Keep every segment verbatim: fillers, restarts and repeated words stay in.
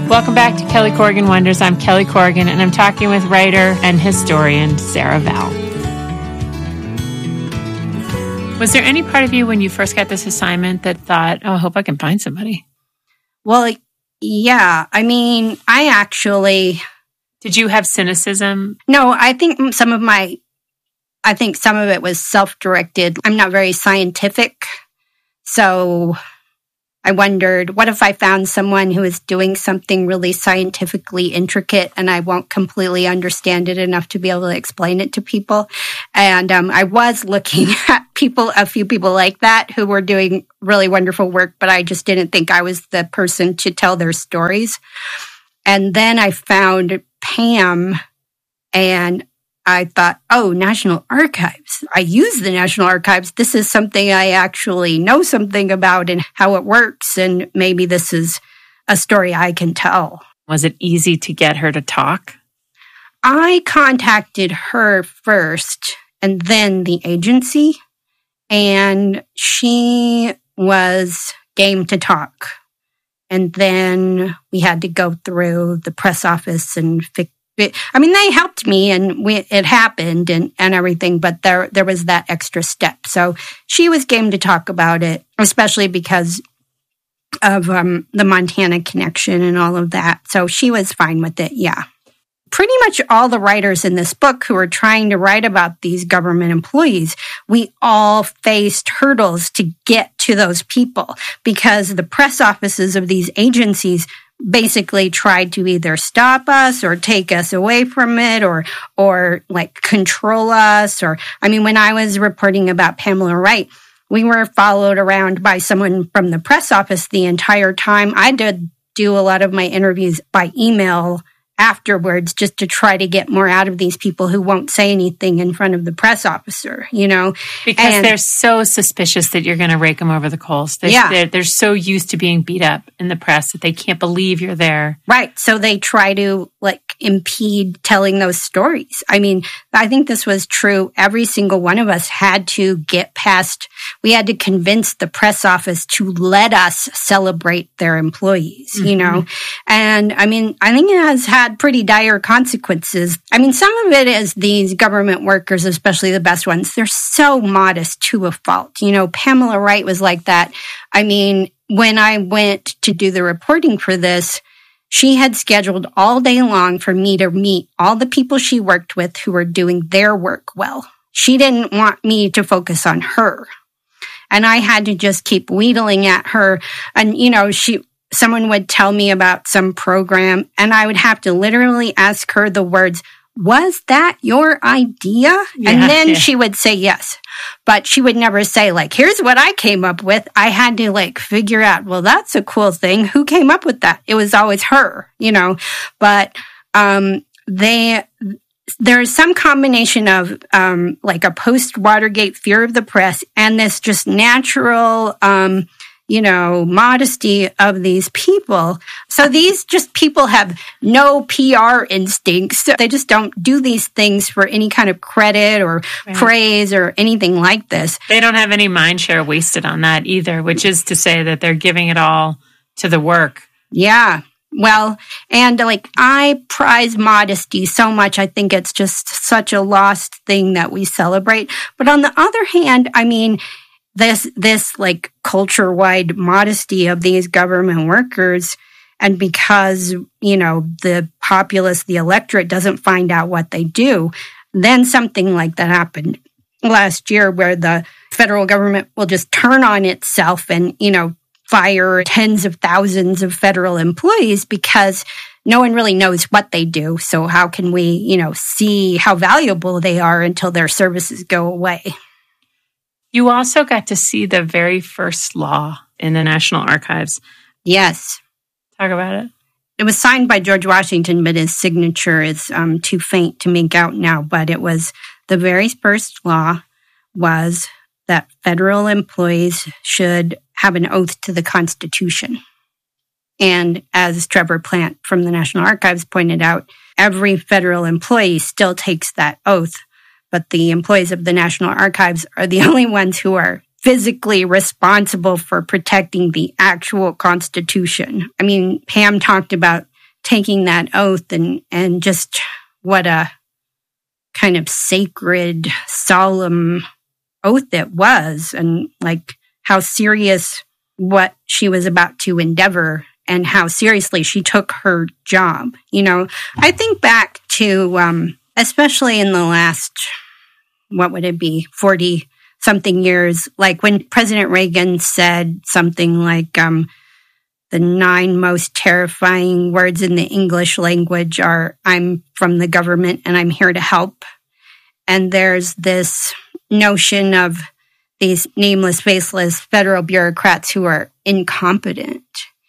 Welcome back to Kelly Corrigan Wonders. I'm Kelly Corrigan, and I'm talking with writer and historian Sarah Vowell. Was there any part of you when you first got this assignment that thought, oh, I hope I can find somebody? Well, yeah. I mean, I actually... Did you have cynicism? No, I think some of my... I think some of it was self-directed. I'm not very scientific, so I wondered, what if I found someone who is doing something really scientifically intricate and I won't completely understand it enough to be able to explain it to people? And um, I was looking at people, a few people like that who were doing really wonderful work, but I just didn't think I was the person to tell their stories. And then I found Pam, and I thought, oh, National Archives. I use the National Archives. This is something I actually know something about and how it works. And maybe this is a story I can tell. Was it easy to get her to talk? I contacted her first and then the agency. And she was game to talk. And then we had to go through the press office and fix I mean, they helped me and we, it happened and, and everything, but there there was that extra step. So she was game to talk about it, especially because of um, the Montana connection and all of that. So she was fine with it, yeah. Pretty much all the writers in this book who are trying to write about these government employees, we all faced hurdles to get to those people because the press offices of these agencies basically tried to either stop us or take us away from it or or like control us. Or I mean, when I was reporting about Pamela Wright, we were followed around by someone from the press office the entire time. I did do a lot of my interviews by email afterwards just to try to get more out of these people who won't say anything in front of the press officer, you know. Because and, they're so suspicious that you're going to rake them over the coals. They're, yeah. They're, they're so used to being beat up in the press that they can't believe you're there. Right. So they try to, like, impede telling those stories. I mean, I think this was true. Every single one of us had to get past, we had to convince the press office to let us celebrate their employees, mm-hmm. you know. And, I mean, I think it has had pretty dire consequences. I mean, some of it is these government workers, especially the best ones, they're so modest to a fault. You know, Pamela Wright was like that. I mean, when I went to do the reporting for this, she had scheduled all day long for me to meet all the people she worked with who were doing their work well. She didn't want me to focus on her. And I had to just keep wheedling at her. And, you know, she... someone would tell me about some program, and I would have to literally ask her the words, was that your idea? Yeah, and then yeah. she would say yes. But she would never say, like, here's what I came up with. I had to, like, figure out, well, that's a cool thing. Who came up with that? It was always her, you know. But um, they... there's some combination of um, like a post-Watergate fear of the press and this just natural... Um, you know, modesty of these people. So these just people have no P R instincts. They just don't do these things for any kind of credit or right. praise or anything like this. They don't have any mind share wasted on that either, which is to say that they're giving it all to the work. Yeah. Well, and like I prize modesty so much. I think it's just such a lost thing that we celebrate. But on the other hand, I mean, This, this like culture-wide modesty of these government workers, and because, you know, the populace, the electorate doesn't find out what they do, then something like that happened last year where the federal government will just turn on itself and, you know, fire tens of thousands of federal employees because no one really knows what they do. So how can we, you know, see how valuable they are until their services go away? You also got to see the very first law in the National Archives. Yes. Talk about it. It was signed by George Washington, but his signature is um, too faint to make out now. But it was the very first law was that federal employees should have an oath to the Constitution. And as Trevor Plant from the National Archives pointed out, every federal employee still takes that oath. But the employees of the National Archives are the only ones who are physically responsible for protecting the actual Constitution. I mean, Pam talked about taking that oath and, and just what a kind of sacred, solemn oath it was, and like how serious what she was about to endeavor and how seriously she took her job. You know, I think back to, um, especially in the last, what would it be, forty something years, like when President Reagan said something like, um, the nine most terrifying words in the English language are, I'm from the government and I'm here to help. And there's this notion of these nameless, faceless federal bureaucrats who are incompetent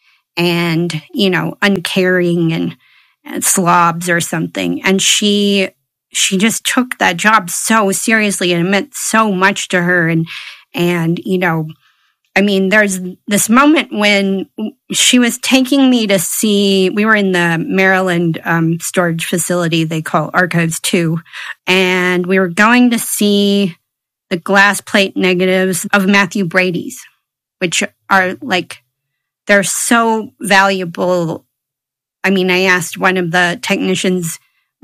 and, you know, uncaring and, and slobs or something. And she, she just took that job so seriously, and it meant so much to her. And, and, you know, I mean, there's this moment when she was taking me to see, we were in the Maryland um, storage facility they call Archives two, and we were going to see the glass plate negatives of Matthew Brady's, which are like, they're so valuable. I mean, I asked one of the technicians,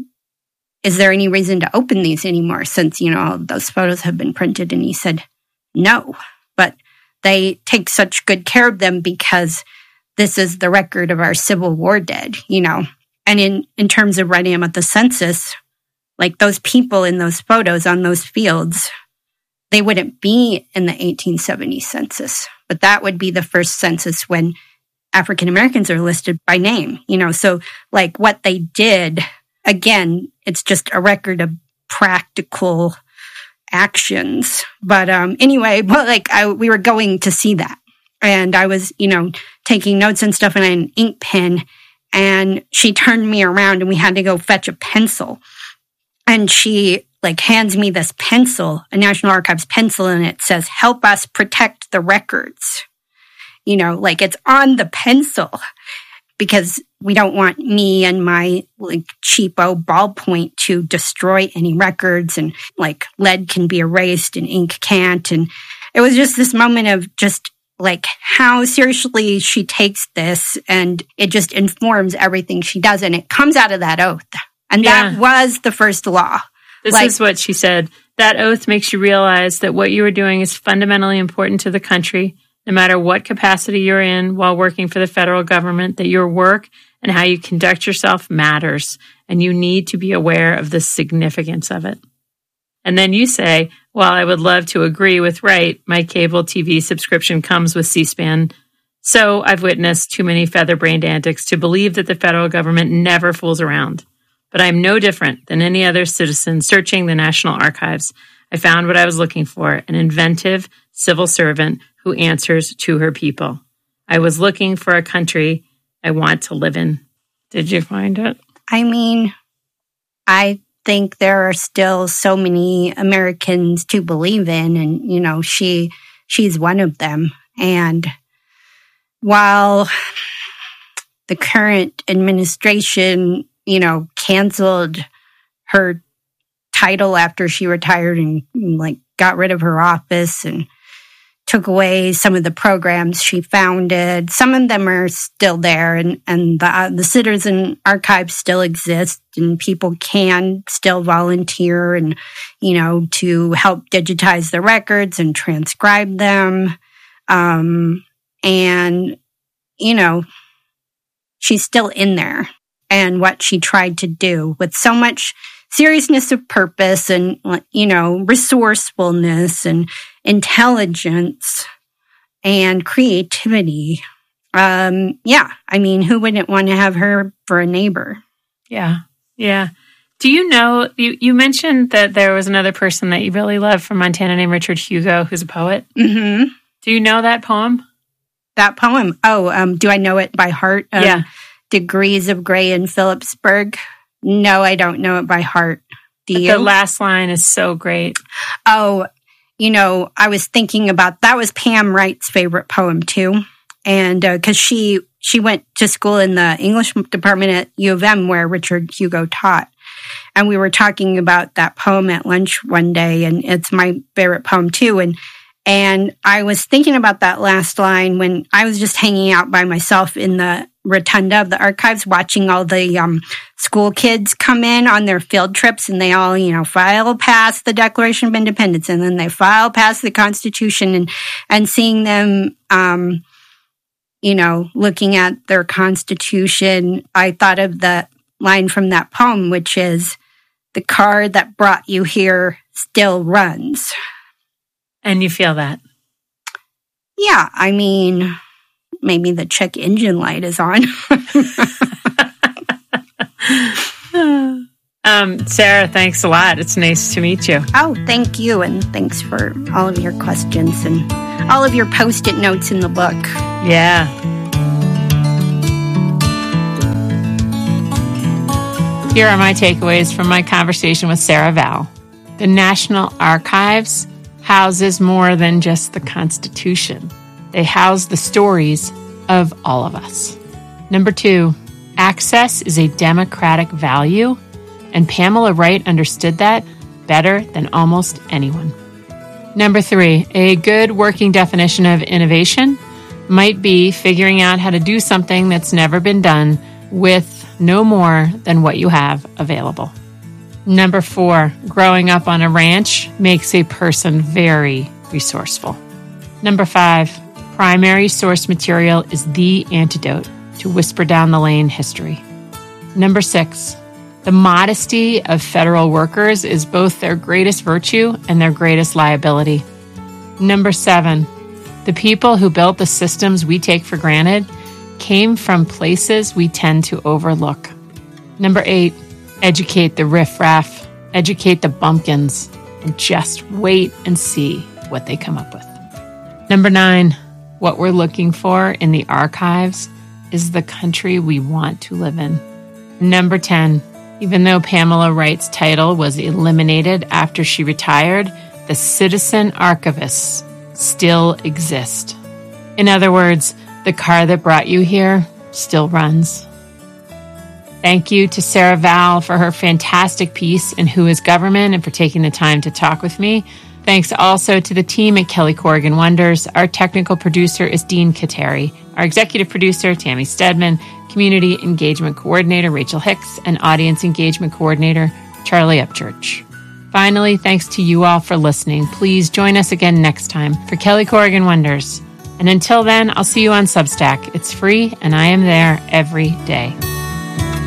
is there any reason to open these anymore since, you know, those photos have been printed? And he said, no, but they take such good care of them because this is the record of our Civil War dead, you know. And in, in terms of writing about the census, like those people in those photos on those fields, they wouldn't be in the eighteen seventy census, but that would be the first census when African Americans are listed by name, you know. So like what they did, again, it's just a record of practical actions. But um, anyway, but like I, we were going to see that, and I was, you know, taking notes and stuff, and I had an ink pen, and she turned me around, and we had to go fetch a pencil, and she like hands me this pencil, a National Archives pencil, and it says, "Help us protect the records." You know, like it's on the pencil, because we don't want me and my like cheapo ballpoint to destroy any records, and like lead can be erased and ink can't. And it was just this moment of just like how seriously she takes this, and it just informs everything she does. And it comes out of that oath. And yeah. That was the first law. This like, is what she said. That oath makes you realize that what you are doing is fundamentally important to the country, no matter what capacity you're in while working for the federal government, that your work and how you conduct yourself matters, and you need to be aware of the significance of it. And then you say, while I would love to agree with Wright, my cable T V subscription comes with C-SPAN, so I've witnessed too many feather-brained antics to believe that the federal government never fools around. But I'm no different than any other citizen searching the National Archives. I found what I was looking for, an inventive civil servant who answers to her people. I was looking for a country I want to live in. Did you find it? I mean, I think there are still so many Americans to believe in, and, you know, she she's one of them. And while the current administration, you know, canceled her title after she retired and, like, got rid of her office and took away some of the programs she founded. Some of them are still there, and, and the, uh, the Citizen Archive still exists, and people can still volunteer and, you know, to help digitize the records and transcribe them. Um, and, you know, she's still in there. And what she tried to do with so much seriousness of purpose and, you know, resourcefulness and intelligence and creativity. Um, yeah, I mean, who wouldn't want to have her for a neighbor? Yeah, yeah. Do you know, you, you mentioned that there was another person that you really love from Montana named Richard Hugo, who's a poet. Mm-hmm. Do you know that poem? That poem? Oh, um, do I know it by heart? Um, yeah. Degrees of Gray in Phillipsburg. No, I don't know it by heart. Do you? The last line is so great. Oh, you know, I was thinking about, that was Pam Wright's favorite poem too. And because uh, she, she went to school in the English department at U of M where Richard Hugo taught. And we were talking about that poem at lunch one day, and it's my favorite poem too. And And I was thinking about that last line when I was just hanging out by myself in the rotunda of the archives, watching all the um, school kids come in on their field trips, and they all, you know, file past the Declaration of Independence, and then they file past the Constitution, and and seeing them, um, you know, looking at their Constitution, I thought of the line from that poem, which is, "The car that brought you here still runs." And you feel that? Yeah, I mean, maybe the check engine light is on. um, Sarah, thanks a lot. It's nice to meet you. Oh, thank you. And thanks for all of your questions and all of your Post-it notes in the book. Yeah. Here are my takeaways from my conversation with Sarah Vowell. The National Archives houses more than just the Constitution. They house the stories of all of us. Number two, access is a democratic value, and Pamela Wright understood that better than almost anyone. Number three, a good working definition of innovation might be figuring out how to do something that's never been done with no more than what you have available. Number four, growing up on a ranch makes a person very resourceful. Number five, primary source material is the antidote to whisper down the lane history. Number six, the modesty of federal workers is both their greatest virtue and their greatest liability. Number seven, the people who built the systems we take for granted came from places we tend to overlook. Number eight, educate the riffraff, educate the bumpkins, and just wait and see what they come up with. Number nine, what we're looking for in the archives is the country we want to live in. Number ten, even though Pamela Wright's title was eliminated after she retired, the citizen archivists still exist. In other words, the car that brought you here still runs. Thank you to Sarah Vowell for her fantastic piece in Who is Government and for taking the time to talk with me. Thanks also to the team at Kelly Corrigan Wonders. Our technical producer is Dean Kateri. Our executive producer, Tammy Stedman. Community engagement coordinator, Rachel Hicks. And audience engagement coordinator, Charlie Upchurch. Finally, thanks to you all for listening. Please join us again next time for Kelly Corrigan Wonders. And until then, I'll see you on Substack. It's free, and I am there every day.